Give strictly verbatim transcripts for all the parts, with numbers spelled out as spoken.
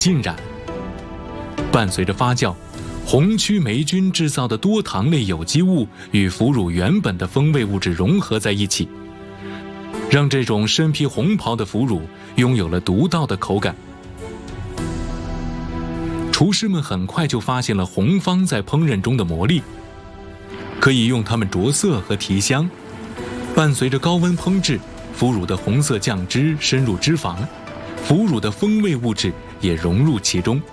浸染。伴随着发酵，红曲霉菌制造的多糖类有机物与腐乳原本的风味物质融合在一起，让这种身披红袍的腐乳拥有了独到的口感。厨师们很快就发现了红方在烹饪中的魔力，可以用它们着色和提香。伴随着高温烹制，腐乳的红色酱汁深入脂肪，腐乳的风味物质也融入其中。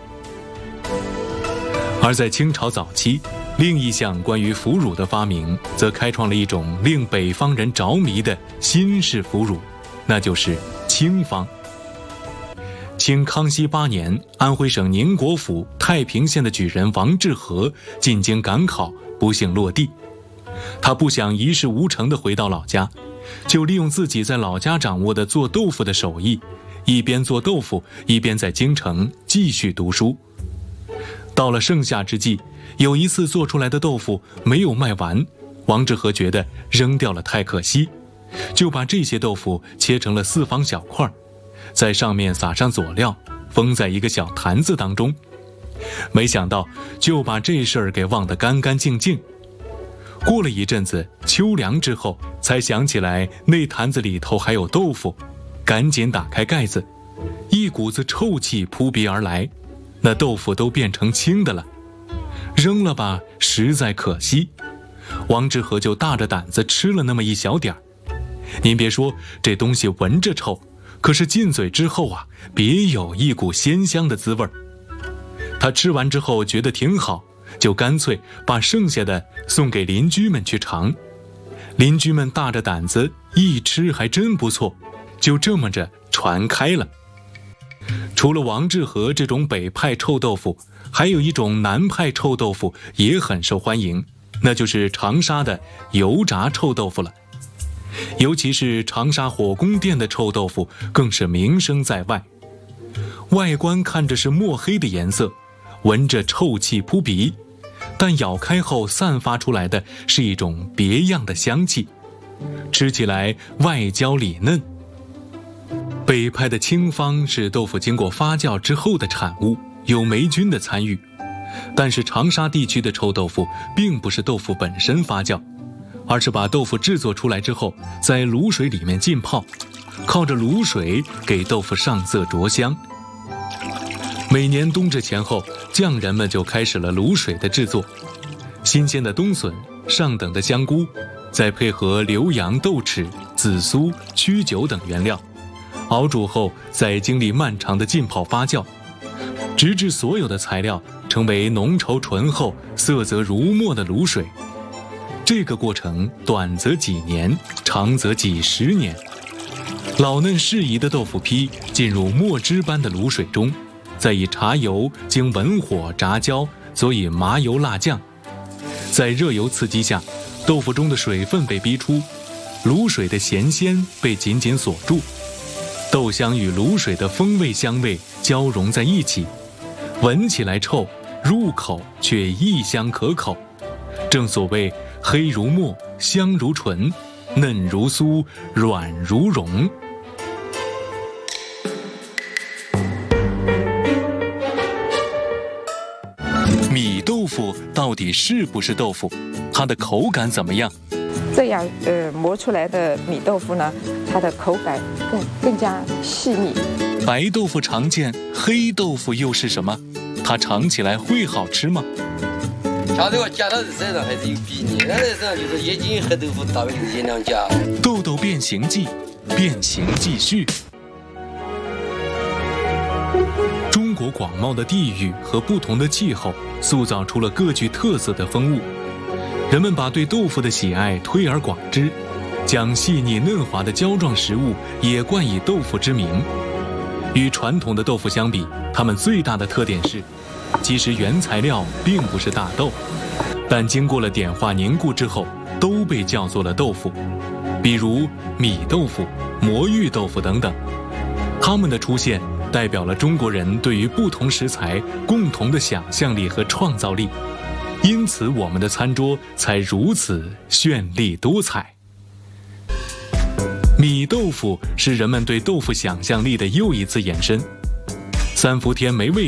而在清朝早期，另一项关于腐乳的发明，则开创了一种令北方人着迷的新式腐乳，那就是清方。清康熙八年，安徽省宁国府太平县的举人王致和进京赶考，不幸落地。他不想一事无成地回到老家，就利用自己在老家掌握的做豆腐的手艺，一边做豆腐，一边在京城继续读书。到了盛夏之际，有一次做出来的豆腐没有卖完，王致和觉得扔掉了太可惜，就把这些豆腐切成了四方小块，在上面撒上佐料，封在一个小坛子当中。没想到就把这事儿给忘得干干净净。过了一阵子，秋凉之后，才想起来那坛子里头还有豆腐，赶紧打开盖子，一股子臭气扑鼻而来，那豆腐都变成青的了。扔了吧，实在可惜。王致和就大着胆子吃了那么一小点儿。您别说，这东西闻着臭，可是进嘴之后啊，别有一股鲜香的滋味儿。他吃完之后觉得挺好，就干脆把剩下的送给邻居们去尝。邻居们大着胆子一吃还真不错，就这么着传开了。除了王致和这种北派臭豆腐，还有一种南派臭豆腐也很受欢迎，那就是长沙的油炸臭豆腐了。尤其是长沙火宫殿的臭豆腐更是名声在外。外观看着是墨黑的颜色，闻着臭气扑鼻，但咬开后散发出来的是一种别样的香气，吃起来外焦里嫩。北派的清方是豆腐经过发酵之后的产物，有霉菌的参与。但是长沙地区的臭豆腐并不是豆腐本身发酵，而是把豆腐制作出来之后，在卤水里面浸泡，靠着卤水给豆腐上色着香。每年冬至前后，匠人们就开始了卤水的制作。新鲜的冬笋、上等的香菇，再配合浏阳豆豉、紫苏、曲酒等原料，熬煮后再经历漫长的浸泡发酵，直至所有的材料成为浓稠醇厚、色泽如墨的卤水。这个过程短则几年，长则几十年。老嫩适宜的豆腐坯进入墨汁般的卤水中，再以茶油经文火炸焦，佐以麻油辣酱，在热油刺激下，豆腐中的水分被逼出，卤水的咸鲜被紧紧锁住，豆香与卤水的风味香味交融在一起，闻起来臭，入口却异香可口。正所谓黑如墨，香如醇，嫩如酥，软如绒。米豆腐到底是不是豆腐？它的口感怎么样？ 这样呃磨出来的米豆腐呢，它的口感更更加细腻。 白豆腐常见，黑豆腐又是什么？它尝起来会好吃吗？ 加这个加到身上还是有比例，那身上就是眼睛黑豆腐大概就是尽量加。 豆豆变形记，变形继续。中国广袤的地域和不同的气候，塑造出了各具特色的风物。人们把对豆腐的喜爱推而广之，将细腻嫩滑的胶状食物也冠以豆腐之名。与传统的豆腐相比，它们最大的特点是，其实原材料并不是大豆，但经过了点化凝固之后，都被叫做了豆腐。比如米豆腐、魔芋豆腐等等，它们的出现代表了中国人对于不同食材共同的想象力和创造力，因此我们的餐桌才如此绚丽多彩。米豆腐是人们对豆腐想象力的又一次延伸。 三伏天没胃